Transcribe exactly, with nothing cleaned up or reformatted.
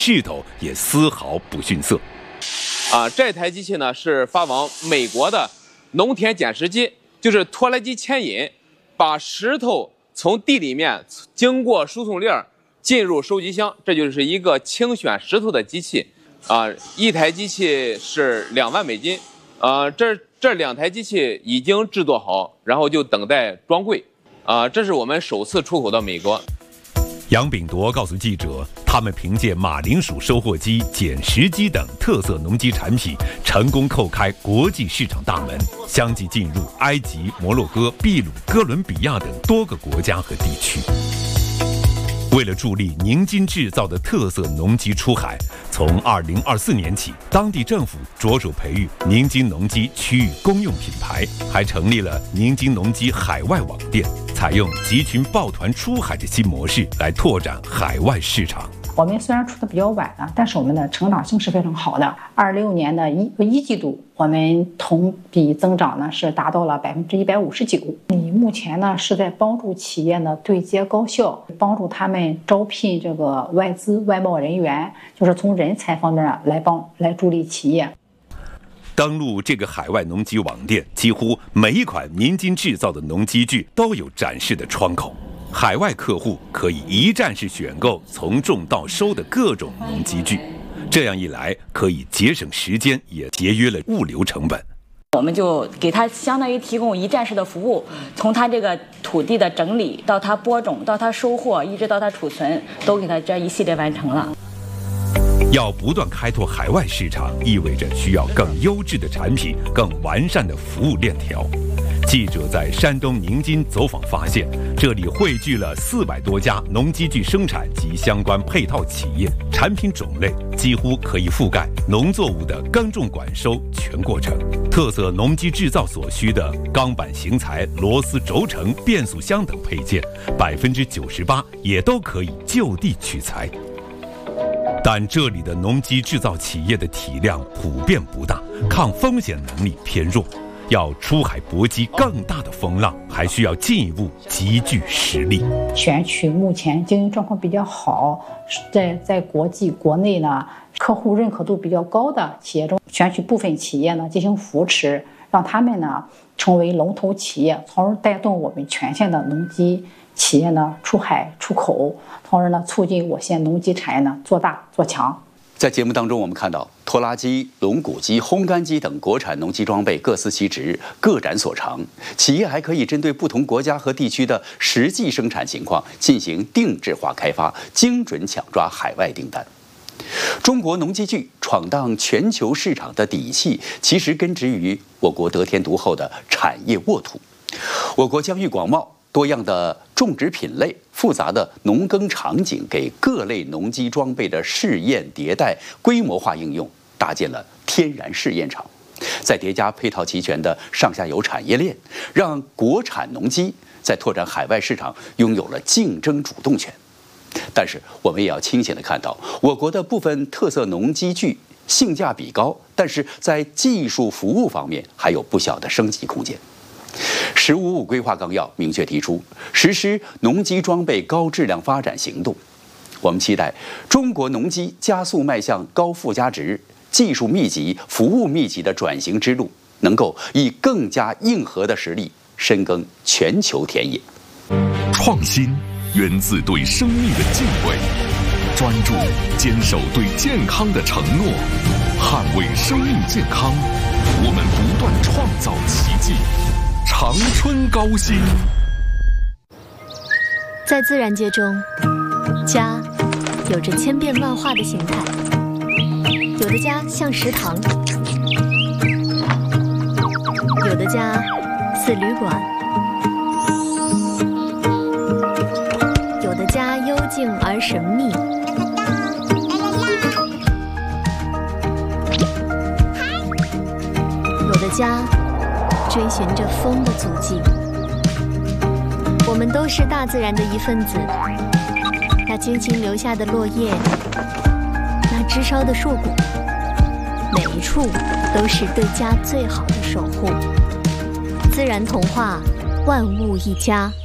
势头也丝毫不逊色。 啊，这台机器呢是发往美国的农田捡石机，就是拖拉机牵引，把石头从地里面经过输送链进入收集箱，这就是一个清选石头的机器。啊，一台机器是两万美金。呃，这这两台机器已经制作好，然后就等待装柜。啊，这是我们首次出口到美国。 杨炳铎告诉记者，他们凭借马铃薯收获机、捡石机等特色农机产品，成功叩开国际市场大门，相继进入埃及、摩洛哥、秘鲁、哥伦比亚等多个国家和地区。为了助力宁津制造的特色农机出海，从二零二四年起，当地政府着手培育宁津农机区域公用品牌，还成立了宁津农机海外网店，采用集群抱团出海的新模式来拓展海外市场。 我们虽然出的比较晚了，但是我们的成长性是非常好的。二六年的一一季度，我们同比增长呢是达到了百分之一百五十九。你目前呢是在帮助企业呢对接高校，帮助他们招聘这个外资外贸人员，就是从人才方面来帮来助力企业。 登录这个海外农机网店，几乎每一款宁津制造的农机具都有展示的窗口。海外客户可以一站式选购从种到收的各种农机具，这样一来可以节省时间，也节约了物流成本。 我们就给他相当于提供一站式的服务，从他这个土地的整理到他播种，到他收获，一直到他储存，都给他这一系列完成了。 要不断开拓海外市场，意味着需要更优质的产品、更完善的服务链条。记者在山东宁津走访发现，这里汇聚了四百多家农机具生产及相关配套企业，产品种类几乎可以覆盖农作物的耕种、管收全过程。特色农机制造所需的钢板、型材、螺丝、轴承、变速箱等配件，百分之九十八也都可以就地取材。但这里的农机制造企业的体量普遍不大，抗风险能力偏弱。要出海搏击更大的风浪，还需要进一步集聚实力。 选取目前经营状况比较好，在在国际国内呢客户认可度比较高的企业中，选取部分企业呢进行扶持，让他们呢成为龙头企业，从而带动我们全县的农机企业呢出海出口，从而呢促进我县农机产业呢做大做强。 在节目当中，我们看到拖拉机、龙骨机、烘干机等国产农机装备各司其职，各展所长。企业还可以针对不同国家和地区的实际生产情况进行定制化开发，精准抢抓海外订单。中国农机具闯荡全球市场的底气，其实根植于我国得天独厚的产业沃土。我国疆域广袤，多样的种植品类、复杂的农耕场景，给各类农机装备的试验迭代、规模化应用搭建了天然试验场。再叠加配套齐全的上下游产业链，让国产农机在拓展海外市场拥有了竞争主动权。但是，我们也要清醒地看到，我国的部分特色农机具性价比高，但是在技术服务方面还有不小的升级空间。十五五规划纲要明确提出，实施农机装备高质量发展行动。我们期待中国农机加速迈向高附加值、技术密集、服务密集的转型之路，能够以更加硬核的实力深耕全球田野。 创新源自对生命的敬畏，专注坚守对健康的承诺，捍卫生命健康，我们不断创造奇迹。长春高新。 在自然界中，家有着千变万化的形态，有的家像食堂，有的家似旅馆，有的家幽静而神秘，有的家追寻着风的足迹。我们都是大自然的一份子，那轻轻留下的落叶，那枝梢的硕果，每一处都是对家最好的守护。自然童话，万物一家。